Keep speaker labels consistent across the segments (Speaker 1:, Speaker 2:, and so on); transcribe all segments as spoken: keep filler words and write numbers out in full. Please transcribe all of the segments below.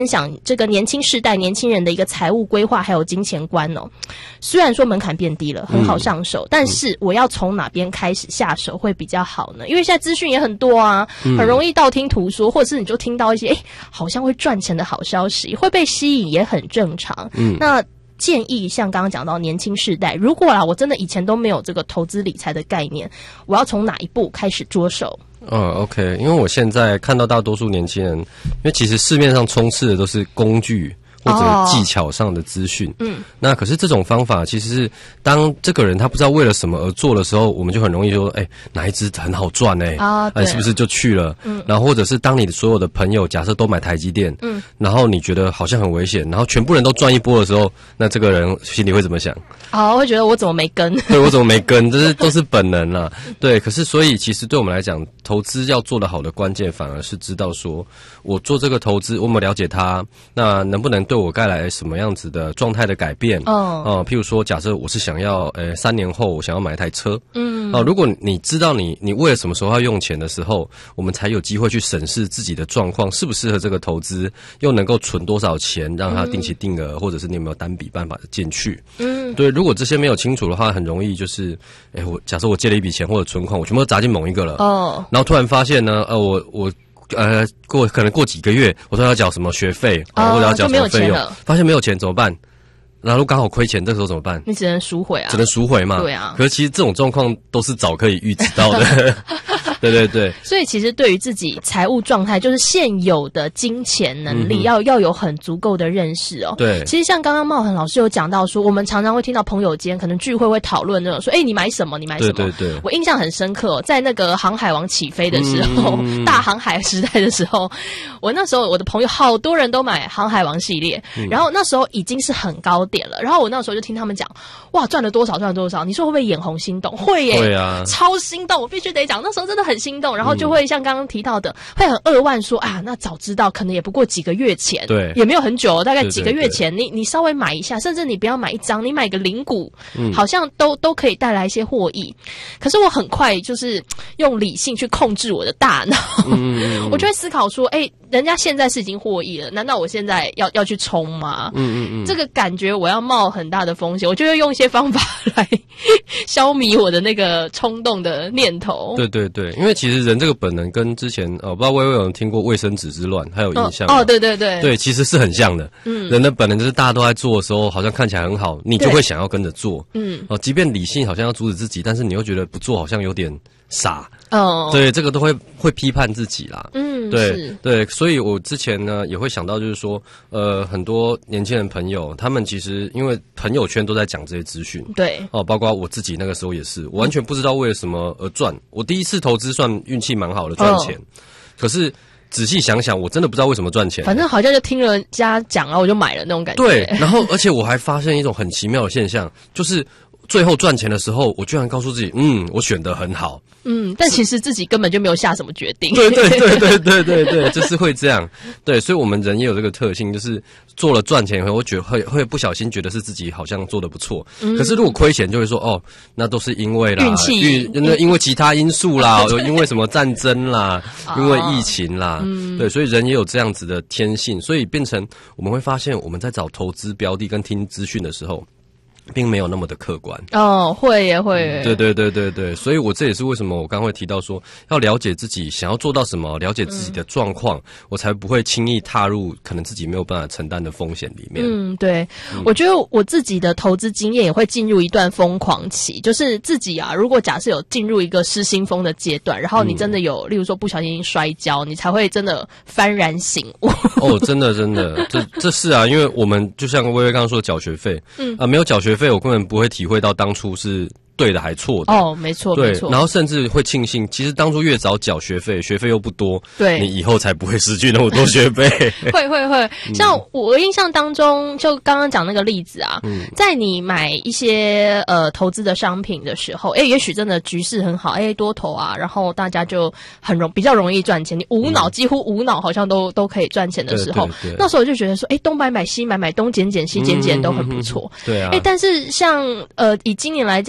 Speaker 1: 分享这个年轻世代年轻人的一个财务规划还有金钱观哦。虽然说门槛变低了，很好上手，嗯、但是我要从哪边开始下手会比较好呢？因为现在资讯也很多啊，嗯、很容易道听途说，或者是你就听到一些哎好像会赚钱的好消息，会被吸引也很正常。嗯，那建议像刚刚讲到年轻世代，如果啦我真的以前都没有这个投资理财的概念，我要从哪一步开始着手？
Speaker 2: 嗯 ，OK， 因为我现在看到大多数年轻人，因为其实市面上充斥的都是工具或者技巧上的资讯，嗯，那可是这种方法其实是当这个人他不知道为了什么而做的时候，我们就很容易说，哎、欸，哪一支很好赚哎、欸，啊，哎、欸，是不是就去了？嗯，然后或者是当你的所有的朋友假设都买台积电，嗯，然后你觉得好像很危险，然后全部人都赚一波的时候，那这个人心里会怎么想？
Speaker 1: 哦，会觉得我怎么没跟？
Speaker 2: 对，我怎么没跟？这是都是本能啦。对，可是所以其实对我们来讲，投资要做得好的关键，反而是知道说我做这个投资，我们了解它，那能不能对我带来什么样子的状态的改变？哦，哦、呃，譬如说，假设我是想要，呃，三年后我想要买一台车，嗯，哦、呃，如果你知道你你为了什么时候要用钱的时候，我们才有机会去审视自己的状况适不适合这个投资，又能够存多少钱，让它定期定额，嗯、或者是你有没有单笔办法进去？嗯，对，如果这些没有清楚的话，很容易就是，哎，我假设我借了一笔钱或者存款，我全部都砸进某一个了，哦，然后突然发现呢，呃，我我。呃，过可能过几个月，我说要缴什么学费，哦、或者要缴什么费用，发现没有钱怎么办？然后刚好亏钱，这个时候怎么办？
Speaker 1: 你只能赎回啊，
Speaker 2: 只能赎回嘛。
Speaker 1: 对啊。
Speaker 2: 可是其实这种状况都是早可以预知到的。对对对。
Speaker 1: 所以其实对于自己财务状态，就是现有的金钱能力，嗯、要要有很足够的认识哦。
Speaker 2: 对。
Speaker 1: 其实像刚刚茂恒老师有讲到说，我们常常会听到朋友间可能聚会会讨论那种说，哎，你买什么？你买什么？
Speaker 2: 对对对。
Speaker 1: 我印象很深刻、哦，在那个航海王起飞的时候，嗯、大航海时代的时候，我那时候我的朋友好多人都买航海王系列，嗯、然后那时候已经是很高点了，然后我那时候。我就听他们讲，哇，赚了多少，赚了多少？你说会不会眼红心动？会耶，
Speaker 2: 会啊，
Speaker 1: 超心动！我必须得讲，那时候真的很心动，然后就会像刚刚提到的，会很扼腕说啊，那早知道，可能也不过几个月前，
Speaker 2: 对，
Speaker 1: 也没有很久，大概几个月前，对对对你你稍微买一下，甚至你不要买一张，你买个零股，嗯、好像都都可以带来一些获益。可是我很快就是用理性去控制我的大脑，嗯、我就会思考说，哎、欸，人家现在是已经获益了，难道我现在要要去冲吗？嗯嗯嗯，这个感觉我要冒很大的风险，我就会用一些方法来消弭我的那个冲动的念头。
Speaker 2: 对对对，因为其实人这个本能跟之前呃，不知道微微有人听过卫生纸之乱，还有印象
Speaker 1: 哦？哦，对对对，
Speaker 2: 对，其实是很像的。嗯，人的本能就是大家都在做的时候，好像看起来很好，你就会想要跟着做。嗯，哦、呃，即便理性好像要阻止自己，但是你又觉得不做好像有点傻。哦，对，这个都会会批判自己啦。嗯，对对，所以我之前呢也会想到，就是说，呃，很多年轻人朋友，他们其实因为朋友圈都在讲这些资讯，
Speaker 1: 对，
Speaker 2: 哦，包括我自己那个时候也是，我完全不知道为了什么而赚。我第一次投资算运气蛮好的，赚钱，哦、可是仔细想想，我真的不知道为什么赚钱。
Speaker 1: 反正好像就听人家讲啊，我就买了那种感觉。
Speaker 2: 对，然后而且我还发现一种很奇妙的现象，就是最后赚钱的时候，我居然告诉自己，嗯，我选得很好。
Speaker 1: 嗯，但其实自己根本就没有下什么决定。
Speaker 2: 对对对对对对对，就是会这样。对，所以我们人也有这个特性，就是做了赚钱以后，我觉得会会不小心觉得是自己好像做得不错。嗯、可是如果亏钱，就会说哦，那都是因为啦，
Speaker 1: 运气，
Speaker 2: 那因为其他因素啦，因为什么战争啦，因为疫情啦。嗯、对，所以人也有这样子的天性，所以变成我们会发现，我们在找投资标的跟听资讯的时候，并没有那么的客观
Speaker 1: 哦，会也会耶、
Speaker 2: 嗯，对对对对对，所以我这也是为什么我刚刚会提到说，要了解自己想要做到什么，了解自己的状况，嗯、我才不会轻易踏入可能自己没有办法承担的风险里面。
Speaker 1: 嗯，对，嗯、我觉得我自己的投资经验也会进入一段疯狂期，就是自己啊，如果假设有进入一个失心疯的阶段，然后你真的有，嗯、例如说不小心摔跤，你才会真的幡然醒悟。
Speaker 2: 哦，真的真的，这这是啊，因为我们就像薇薇刚刚说的缴学费，嗯啊，没有缴学费，我根本不会体会到当初是对的还错的。
Speaker 1: 哦，没错，
Speaker 2: 对，
Speaker 1: 没错。
Speaker 2: 然后甚至会庆幸，其实当初越早缴学费，学费又不多，
Speaker 1: 对，
Speaker 2: 你以后才不会失去那么多学费。
Speaker 1: 会会会，像我印象当中，就刚刚讲那个例子啊，嗯、在你买一些呃投资的商品的时候，哎，也许真的局势很好，哎，多头啊，然后大家就很容比较容易赚钱，你无脑、嗯、几乎无脑好像都都可以赚钱的时候，对对对，那时候我就觉得说，哎，东买买西买买，东减减西减减都很不错。
Speaker 2: 嗯、对啊，
Speaker 1: 哎，但是像呃以今年来讲，中间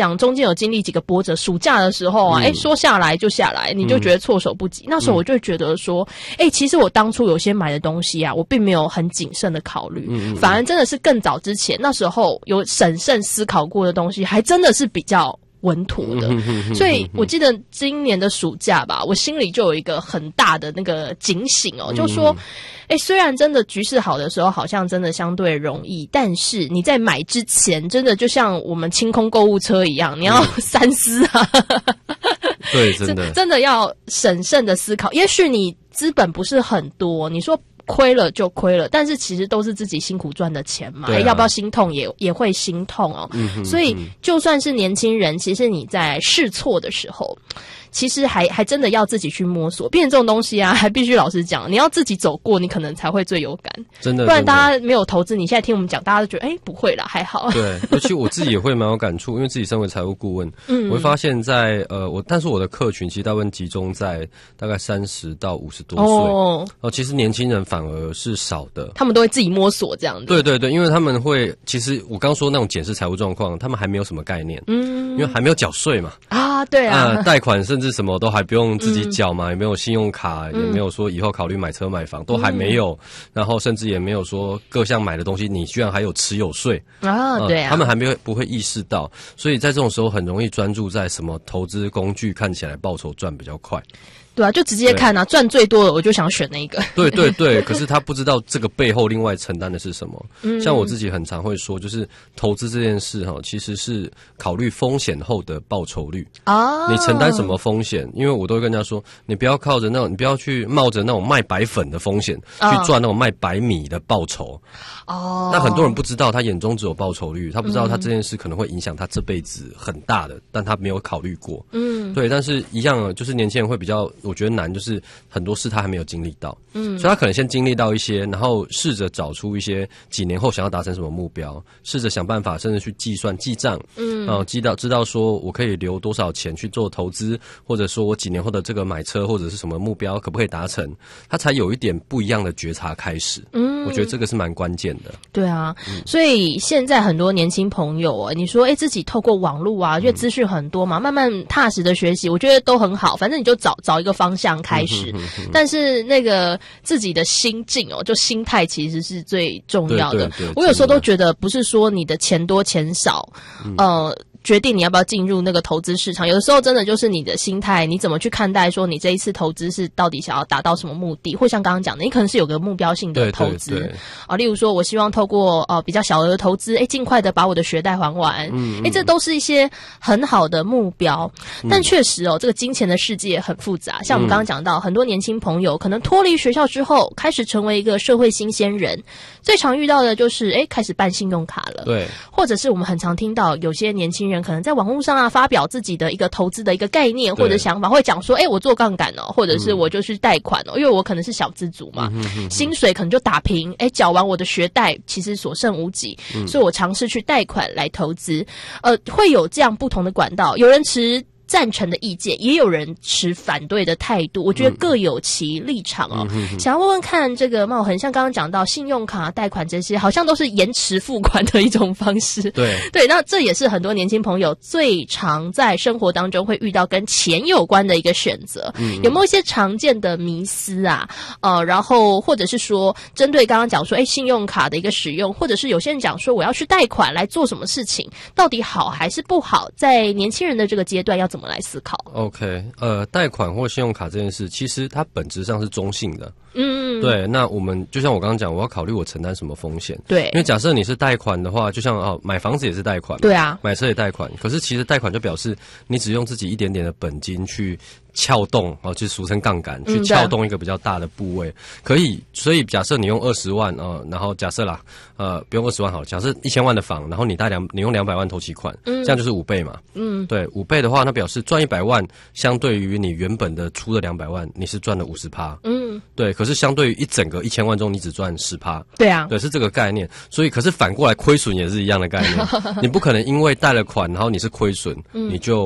Speaker 1: 间有经历几个波折，暑假的时候啊，哎、嗯，说下来就下来，你就觉得措手不及。嗯、那时候我就觉得说，哎，其实我当初有些买的东西啊，我并没有很谨慎的考虑，嗯、反而真的是更早之前，那时候有审慎思考过的东西，还真的是比较稳妥的。所以我记得今年的暑假吧，我心里就有一个很大的那个警醒哦，就说，哎，虽然真的局势好的时候好像真的相对容易，但是你在买之前，真的就像我们清空购物车一样，你要三思啊。
Speaker 2: 对，真的
Speaker 1: 真的要审慎的思考。也许你资本不是很多，你说亏了就亏了，但是其实都是自己辛苦赚的钱嘛，啊、要不要心痛也也会心痛哦。嗯、所以就算是年轻人，其实你在试错的时候，其实还还真的要自己去摸索。变成这种东西啊，还必须老实讲，你要自己走过，你可能才会最有感。
Speaker 2: 真的，
Speaker 1: 不然大家没有投资，你现在听我们讲，大家都觉得哎不会啦，还好。
Speaker 2: 对，而且我自己也会蛮有感触，因为自己身为财务顾问，嗯，我会发现在呃我，但是我的客群其实大部分集中在大概三十到五十多岁哦，哦，其实年轻人反而是少的，
Speaker 1: 他们都会自己摸索这样子。
Speaker 2: 对对对，因为他们会，其实我刚说那种检视财务状况，他们还没有什么概念，嗯，因为还没有缴税嘛，
Speaker 1: 啊，对啊，
Speaker 2: 呃，贷款甚至什么都还不用自己缴嘛，嗯、也没有信用卡，嗯、也没有说以后考虑买车买房，都还没有，嗯、然后甚至也没有说各项买的东西，你居然还有持有税
Speaker 1: 啊，呃、对啊，
Speaker 2: 他们还没有不会意识到，所以在这种时候很容易专注在什么投资工具看起来报酬赚比较快。
Speaker 1: 对啊，就直接看啊，赚最多的我就想选那个。
Speaker 2: 对对对，可是他不知道这个背后另外承担的是什么。嗯，像我自己很常会说，就是投资这件事哈，其实是考虑风险后的报酬率啊。你承担什么风险？因为我都会跟人家说，你不要靠着那种，你不要去冒着那种卖白粉的风险去赚那种卖白米的报酬。哦，那很多人不知道，他眼中只有报酬率，他不知道他这件事可能会影响他这辈子很大的，但他没有考虑过。嗯，对，但是一样，就是年轻人会比较。我觉得难，就是很多事他还没有经历到，嗯，所以他可能先经历到一些，然后试着找出一些几年后想要达成什么目标，试着想办法，甚至去计算记账，嗯，然后知道知道说我可以留多少钱去做投资，或者说我几年后的这个买车或者是什么目标可不可以达成，他才有一点不一样的觉察开始。嗯，我觉得这个是蛮关键的。
Speaker 1: 对啊，嗯、所以现在很多年轻朋友啊，你说哎自己透过网络啊，因为资讯很多嘛，慢慢踏实的学习，我觉得都很好。反正你就找找一个方向开始，嗯、哼哼哼但是那个自己的心境哦，就心态其实是最重要的。对对对，我有时候都觉得，不是说你的钱多钱少，嗯、呃。决定你要不要进入那个投资市场，有的时候真的就是你的心态，你怎么去看待说你这一次投资是到底想要达到什么目的，或像刚刚讲的，你可能是有个目标性的投资，对对对啊，例如说我希望透过呃比较小额的投资，诶尽快的把我的学贷还完，嗯，诶这都是一些很好的目标，嗯、但确实哦，这个金钱的世界很复杂，像我们刚刚讲到，嗯、很多年轻朋友可能脱离学校之后，开始成为一个社会新鲜人，最常遇到的就是诶开始办信用卡了，对，或者是我们很常听到有些年轻人人可能在网络上啊发表自己的一个投资的一个概念或者想法，会讲说，哎、欸，我做杠杆哦，或者是我就去贷款哦，因为我可能是小资族嘛，嗯、哼哼哼薪水可能就打平，哎、欸，缴完我的学贷其实所剩无几，嗯、所以我尝试去贷款来投资，呃，会有这样不同的管道，有人持赞成的意见，也有人持反对的态度，我觉得各有其立场哦。嗯、想要问问看，这个茂恒，像刚刚讲到信用卡、贷款这些，好像都是延迟付款的一种方式。对对，那这也是很多年轻朋友最常在生活当中会遇到跟钱有关的一个选择。嗯、有没有一些常见的迷思啊？呃，然后或者是说，针对刚刚讲说，哎，信用卡的一个使用，或者是有些人讲说，我要去贷款来做什么事情，到底好还是不好？在年轻人的这个阶段，要怎么来思考
Speaker 2: ？OK， 呃，贷款或信用卡这件事，其实它本质上是中性的。嗯，对。那我们就像我刚刚讲，我要考虑我承担什么风险。对，因为假设你是贷款的话，就像哦，买房子也是贷款，对啊，买车也贷款。可是其实贷款就表示你只用自己一点点的本金去撬动，哦，就俗称杠杆，去撬动一个比较大的部位，嗯、可以。所以假设你用二十万，呃，然后假设啦，呃，不用二十万好了，假设一千万的房，然后你贷两，你用两百万头期款，嗯，这样就是五倍嘛。嗯，对，五倍的话，那表示赚一百万，相对于你原本的出的两百万，你是赚了五十趴。嗯，对。可是相对于一整个一千万中，你只赚十趴。对啊，对，是这个概念。所以，可是反过来亏损也是一样的概念。你不可能因为贷了款，然后你是亏损，嗯、你就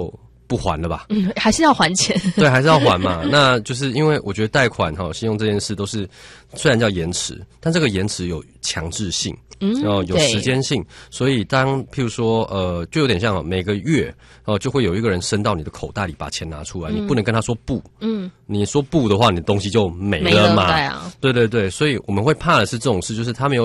Speaker 2: 不还了吧？
Speaker 1: 嗯，还是要还钱。
Speaker 2: 对，还是要还嘛。那就是因为我觉得贷款哈、信用这件事都是虽然叫延迟，但这个延迟有强制性，
Speaker 1: 嗯，
Speaker 2: 然后有时间性，所以当譬如说呃，就有点像每个月哦，就会有一个人伸到你的口袋里把钱拿出来，嗯、你不能跟他说不，嗯，你说不的话，你的东西就没了嘛。
Speaker 1: 没了，对啊，
Speaker 2: 对对对，所以我们会怕的是这种事，就是他没有